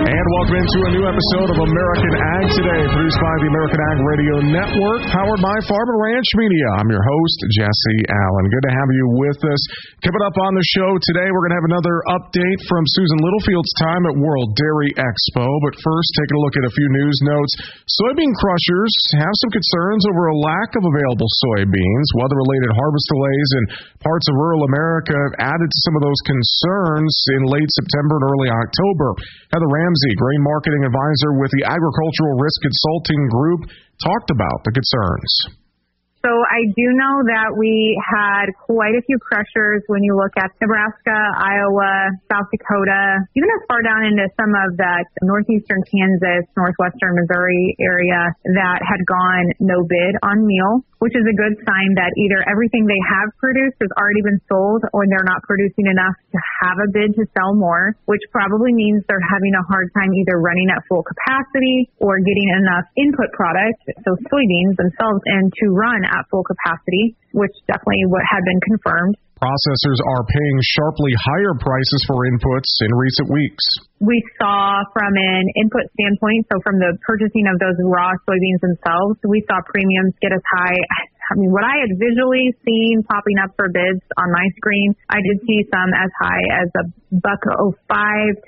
And welcome into a new episode of American Ag Today, produced by the American Ag Radio Network, powered by Farm and Ranch Media. I'm your host, Jesse Allen. Good to have you with us. Coming up on the show today, we're going to have another update from Susan Littlefield's time at World Dairy Expo. But first, taking a look at a few news notes. Soybean crushers have some concerns over a lack of available soybeans. Weather-related harvest delays in parts of rural America have added to some of those concerns in late September and early October. Heather Ramsey, grain marketing advisor with the Agricultural Risk Consulting Group, talked about the concerns. So I do know that we had quite a few crushers when you look at Nebraska, Iowa, South Dakota, even as far down into some of that northeastern Kansas, northwestern Missouri area that had gone no bid on meal, which is a good sign that either everything they have produced has already been sold or they're not producing enough to have a bid to sell more, which probably means they're having a hard time either running at full capacity or getting enough input product, so soybeans themselves, in to run at full capacity, which definitely what had been confirmed. Processors are paying sharply higher prices for inputs in recent weeks. We saw from an input standpoint, so from the purchasing of those raw soybeans themselves, we saw premiums get as high. I mean, what I had visually seen popping up for bids on my screen, I did see some as high as $1.05 to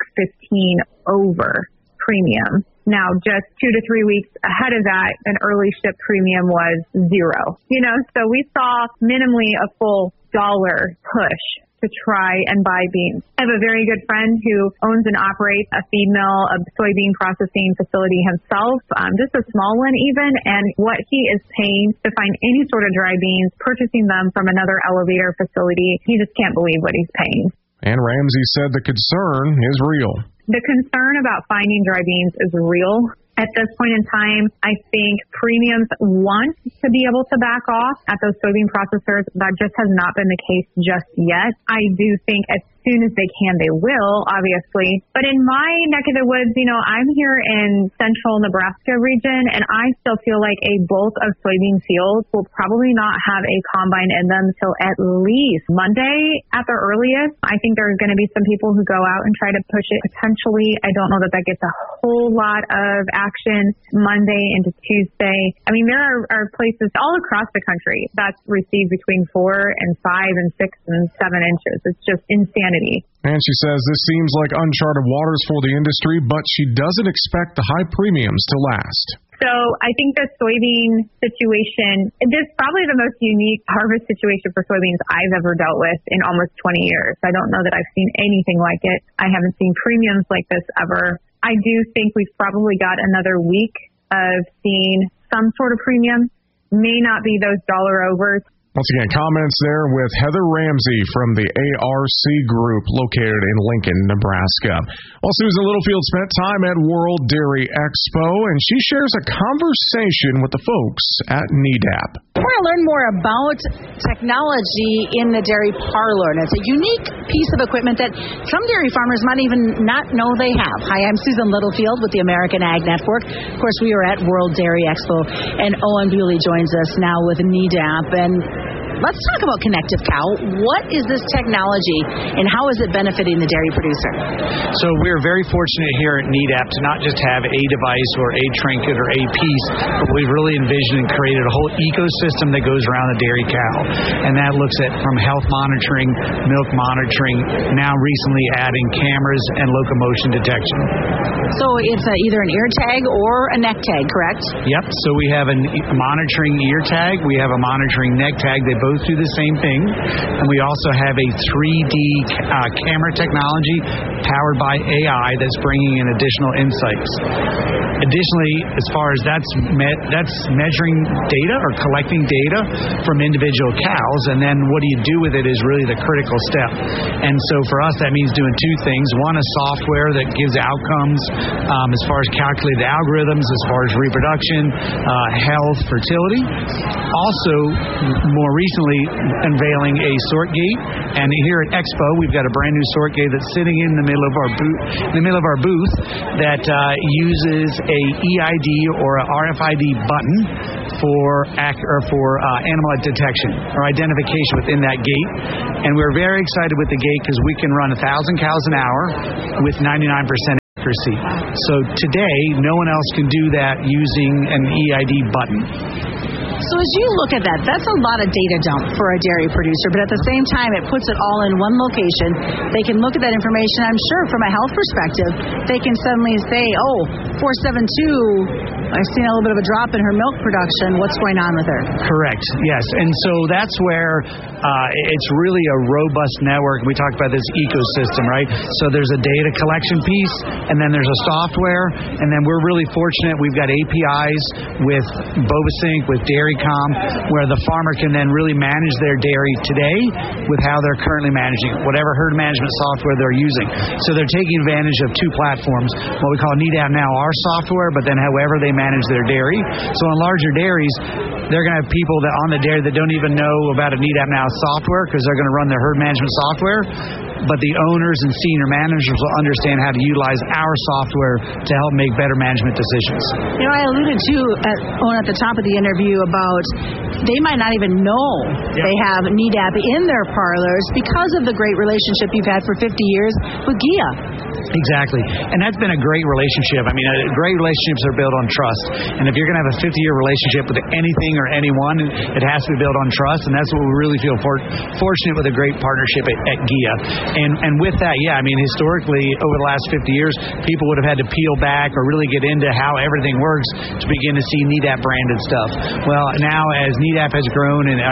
$1.15 over premium. Now, just 2 to 3 weeks ahead of that, an early ship premium was $0. So we saw minimally a full dollar push to try and buy beans. I have a very good friend who owns and operates a feed mill, a soybean processing facility himself, just a small one even, and what he is paying to find any sort of dry beans, purchasing them from another elevator facility, he just can't believe what he's paying. And Ramsey said the concern is real. The concern about finding dry beans is real. At this point in time, I think premiums want to be able to back off at those soybean processors. That just has not been the case just yet. I do think as soon as they can, they will, obviously. But in my neck of the woods, I'm here in central Nebraska region, and I still feel like a bulk of soybean fields will probably not have a combine in them till at least Monday at the earliest. I think there's going to be some people who go out and try to push it potentially. I don't know that gets a whole lot of action Monday into Tuesday. I mean, there are places all across the country that's received between 4 and 5 and 6 and 7 inches. It's just insanity. And she says this seems like uncharted waters for the industry, but she doesn't expect the high premiums to last. So I think the soybean situation, this is probably the most unique harvest situation for soybeans I've ever dealt with in almost 20 years. I don't know that I've seen anything like it. I haven't seen premiums like this ever. I do think we've probably got another week of seeing some sort of premium. May not be those dollar overs. Once again, comments there with Heather Ramsey from the ARC Group located in Lincoln, Nebraska. Well, Susan Littlefield spent time at World Dairy Expo, and she shares a conversation with the folks at NEDAP. We're going to learn more about technology in the dairy parlor, and it's a unique piece of equipment that some dairy farmers might even not know they have. Hi, I'm Susan Littlefield with the American Ag Network. Of course, we are at World Dairy Expo, and Owen Bewley joins us now with NEDAP, and let's talk about Connective Cow. What is this technology, and how is it benefiting the dairy producer? So we're very fortunate here at NEDAP to not just have a device or a trinket or a piece, but we've really envisioned and created a whole ecosystem that goes around the dairy cow. And that looks at from health monitoring, milk monitoring, now recently adding cameras and locomotion detection. So it's either an ear tag or a neck tag, correct? Yep. So we have a monitoring ear tag. We have a monitoring neck tag. They both do the same thing. And we also have a 3D camera technology powered by AI that's bringing in additional insights. Additionally, as far as that's measuring data or collecting data from individual cows, and then what do you do with it is really the critical step. And so for us, that means doing two things. One, a software that gives outcomes as far as calculated algorithms, as far as reproduction, health, fertility. Also, more recently, unveiling a sort gate. And here at Expo, we've got a brand new sort gate that's sitting in the middle of our booth, that uses a EID or a RFID button for animal detection or identification within that gate. And we're very excited with the gate because we can run 1,000 cows an hour with 99% accuracy. So today, no one else can do that using an EID button. So as you look at that, that's a lot of data dump for a dairy producer, but at the same time, it puts it all in one location. They can look at that information. I'm sure from a health perspective, they can suddenly say, 472, I've seen a little bit of a drop in her milk production. What's going on with her? Correct, yes. And so that's where it's really a robust network. We talked about this ecosystem, right? So there's a data collection piece, and then there's a software, and then we're really fortunate. We've got APIs with Bovasync, with DairyCom, where the farmer can then really manage their dairy today with how they're currently managing it, whatever herd management software they're using. So they're taking advantage of two platforms, what we call NEDAP Now, our software, but then however they manage their dairy. So on larger dairies, they're going to have people that on the dairy that don't even know about a NEDAP Now software because they're going to run their herd management software. But the owners and senior managers will understand how to utilize our software to help make better management decisions. You know, I alluded to at the top of the interview about they might not even know they have NEDAP in their parlors because of the great relationship you've had for 50 years with GIA. Exactly. And that's been a great relationship. I mean, great relationships are built on trust. And if you're going to have a 50-year relationship with anything or anyone, it has to be built on trust. And that's what we really feel fortunate with a great partnership at GIA. And with that, I mean, historically, over the last 50 years, people would have had to peel back or really get into how everything works to begin to see NEDAP branded stuff. Well, now as NEDAP has grown and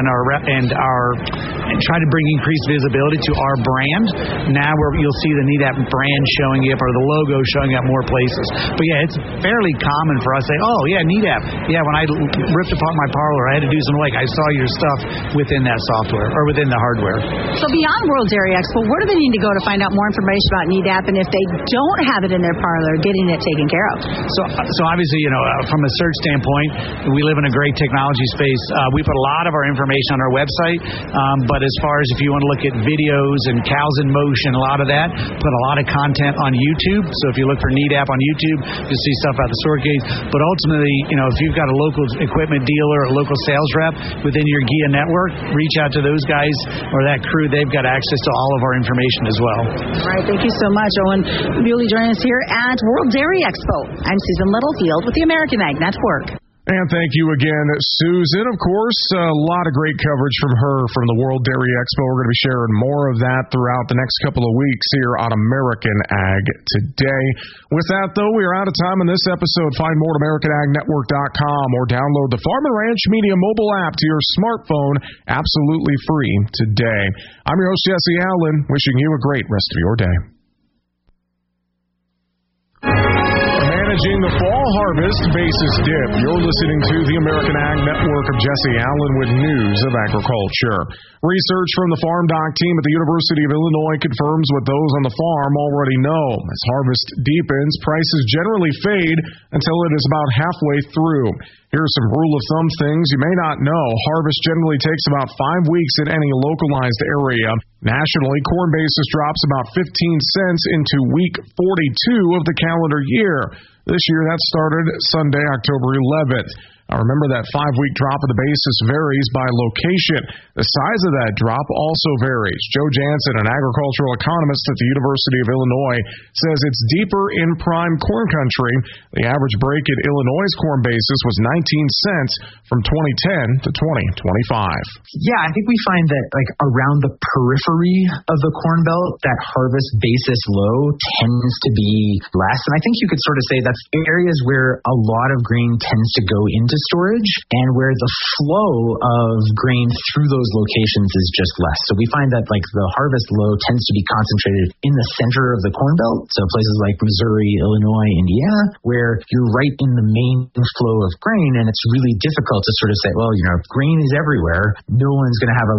try to bring increased visibility to our brand, now you'll see the NEDAP brand showing up or the logo showing up more places. But it's fairly common for us to say, NEDAP. Yeah, when I ripped apart my parlor, I had to do some I saw your stuff within that software or within the hardware. So beyond World Dairy Expo, where do they need to go to find out more information about NEDAP, and if they don't have it in their parlor, getting it taken care of? So obviously, from a search standpoint, we live in a great technology space. We put a lot of our information on our website, but as far as if you want to look at videos and cows in motion, a lot of that, put a lot of content on YouTube. So if you look for NEDAP on YouTube, you'll see stuff about the store gates. But ultimately, if you've got a local equipment dealer or local sales rep within your GIA network, reach out to those guys or that crew. They've got access to all of our information as well. All right, thank you so much, Owen Bewley, joining us here at World Dairy Expo. I'm Susan Littlefield with the American Ag Network. And thank you again, Susan. Of course, a lot of great coverage from her from the World Dairy Expo. We're going to be sharing more of that throughout the next couple of weeks here on American Ag Today. With that, though, we are out of time in this episode. Find more at AmericanAgNetwork.com or download the Farm and Ranch Media mobile app to your smartphone absolutely free today. I'm your host, Jesse Allen, wishing you a great rest of your day. Managing the fall harvest basis dip. You're listening to the American Ag Network of Jesse Allen with news of agriculture. Research from the Farm Doc team at the University of Illinois confirms what those on the farm already know. As harvest deepens, prices generally fade until it is about halfway through. Here's some rule of thumb things you may not know. Harvest generally takes about 5 weeks in any localized area. Nationally, corn basis drops about 15 cents into week 42 of the calendar year. This year, that started Sunday, October 11th. Now, remember that 5-week drop of the basis varies by location. The size of that drop also varies. Joe Jansen, an agricultural economist at the University of Illinois, says it's deeper in prime corn country. The average break in Illinois' corn basis was 19 cents from 2010 to 2025. Yeah, I think we find that around the periphery of the Corn Belt, that harvest basis low tends to be less. And I think you could sort of say that's areas where a lot of grain tends to go into storage and where the flow of grain through those locations is just less. So we find that the harvest low tends to be concentrated in the center of the Corn Belt. So places like Missouri, Illinois, Indiana, where you're right in the main flow of grain, and it's really difficult to sort of say, grain is everywhere. No one's going to have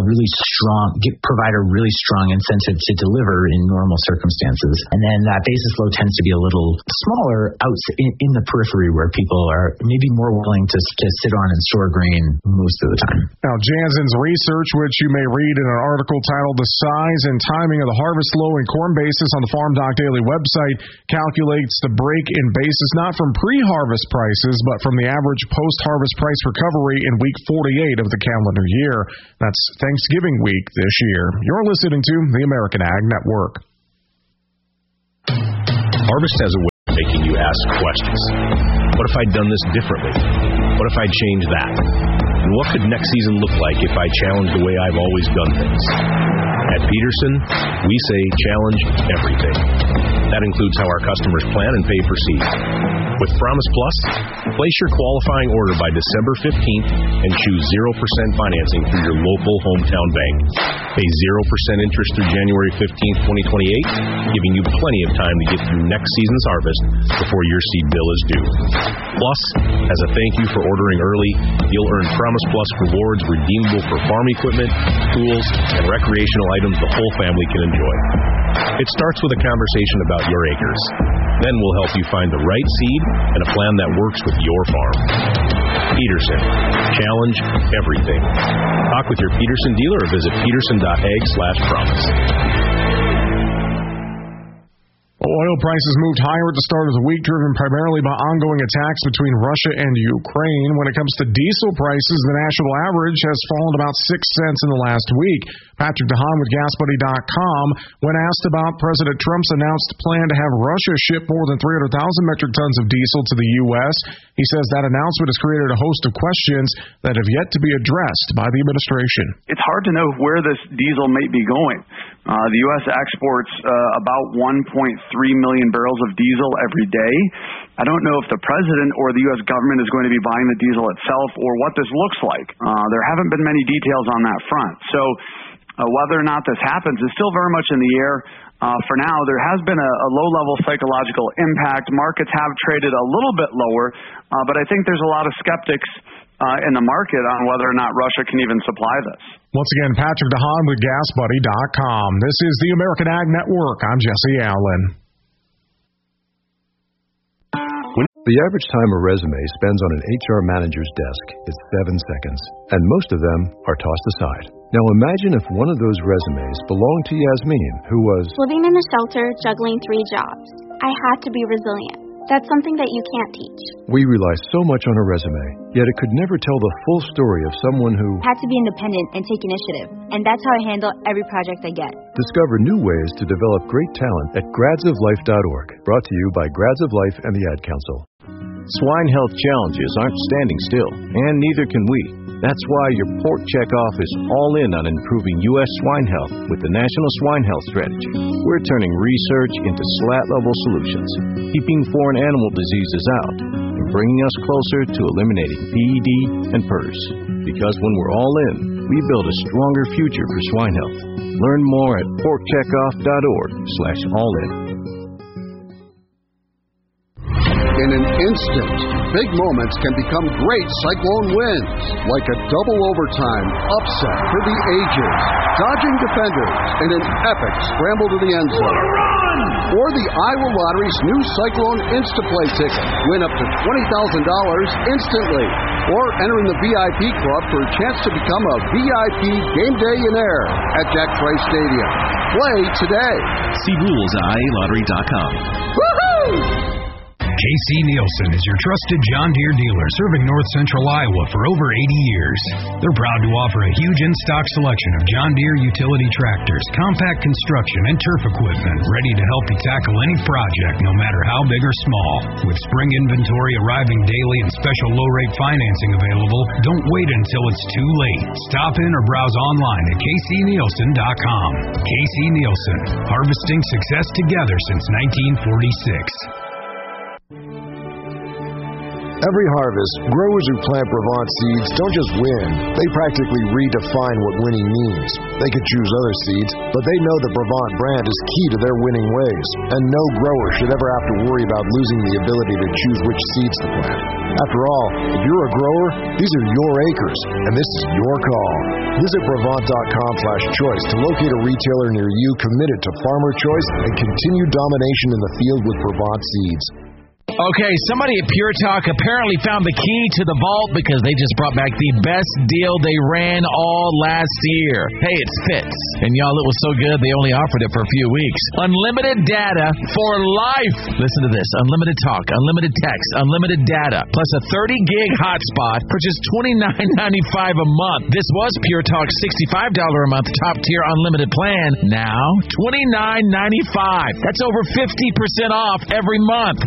provide a really strong incentive to deliver in normal circumstances. And then that basis low tends to be a little smaller out in the periphery where people are maybe more willing to sit on and store grain most of the time. Now, Jansen's research, which you may read in an article titled The Size and Timing of the Harvest Low and Corn Basis on the Farm Doc Daily website, calculates the break in basis not from pre-harvest prices, but from the average post-harvest price recovery in week 48 of the calendar year. That's Thanksgiving week this year. You're listening to the American Ag Network. Harvest has a making you ask questions. What if I'd done this differently? What if I'd changed that? And what could next season look like if I challenged the way I've always done things? At Peterson, we say challenge everything. That includes how our customers plan and pay per seat. With Promise Plus, place your qualifying order by December 15th and choose 0% financing through your local hometown bank. Pay 0% interest through January 15th, 2028, giving you plenty of time to get through next season's harvest before your seed bill is due. Plus, as a thank you for ordering early, you'll earn Promise Plus rewards redeemable for farm equipment, tools, and recreational items the whole family can enjoy. It starts with a conversation about your acres. Then we'll help you find the right seed and a plan that works with your farm. Peterson. Challenge everything. Talk with your Peterson dealer or visit peterson.ag/promise. Oil prices moved higher at the start of the week, driven primarily by ongoing attacks between Russia and Ukraine. When it comes to diesel prices, the national average has fallen about 6 cents in the last week. Patrick DeHaan with GasBuddy.com, when asked about President Trump's announced plan to have Russia ship more than 300,000 metric tons of diesel to the U.S., he says that announcement has created a host of questions that have yet to be addressed by the administration. It's hard to know where this diesel may be going. The U.S. exports about 1.3 million barrels of diesel every day. I don't know if the president or the U.S. government is going to be buying the diesel itself or what this looks like. There haven't been many details on that front. So whether or not this happens is still very much in the air. For now, there has been a low-level psychological impact. Markets have traded a little bit lower, but I think there's a lot of skeptics in the market on whether or not Russia can even supply this. Once again, Patrick DeHaan with GasBuddy.com. This is the American Ag Network. I'm Jesse Allen. The average time a resume spends on an HR manager's desk is 7 seconds, and most of them are tossed aside. Now imagine if one of those resumes belonged to Yasmin, who was living in a shelter, juggling 3 jobs. I had to be resilient. That's something that you can't teach. We rely so much on a resume, yet it could never tell the full story of someone who had to be independent and take initiative. And that's how I handle every project I get. Discover new ways to develop great talent at gradsoflife.org. Brought to you by Grads of Life and the Ad Council. Swine health challenges aren't standing still, and neither can we. That's why your Pork Checkoff is all in on improving U.S. swine health with the National Swine Health Strategy. We're turning research into SLAT-level solutions, keeping foreign animal diseases out, and bringing us closer to eliminating PED and PRRS. Because when we're all in, we build a stronger future for swine health. Learn more at porkcheckoff.org/all-in. In an instant, big moments can become great Cyclone wins, like a double overtime upset for the ages, dodging defenders in an epic scramble to the end zone. Or the Iowa Lottery's new Cyclone Instaplay ticket. Win up to $20,000 instantly. Or enter in the VIP club for a chance to become a VIP Game Day-inaire at Jack Trice Stadium. Play today. See rules at IALottery.com. Woohoo! KC Nielsen is your trusted John Deere dealer serving north central Iowa for over 80 years. They're proud to offer a huge in-stock selection of John Deere utility tractors, compact construction, and turf equipment ready to help you tackle any project, no matter how big or small. With spring inventory arriving daily and special low-rate financing available, don't wait until it's too late. Stop in or browse online at kcnielsen.com. KC Nielsen, harvesting success together since 1946. Every harvest, growers who plant Brevant seeds don't just win, they practically redefine what winning means. They could choose other seeds, but they know the Brevant brand is key to their winning ways, and no grower should ever have to worry about losing the ability to choose which seeds to plant. After all, if you're a grower, these are your acres, and this is your call. Visit Brevant.com/choice to locate a retailer near you committed to farmer choice and continued domination in the field with Brevant seeds. Okay, somebody at Pure Talk apparently found the key to the vault because they just brought back the best deal they ran all last year. Hey, it's Fitz. And y'all, it was so good they only offered it for a few weeks. Unlimited data for life. Listen to this. Unlimited talk, unlimited text, unlimited data, plus a 30-gig hotspot for just $29.95 a month. This was Pure Talk's $65 a month top-tier unlimited plan. Now, $29.95. That's over 50% off every month.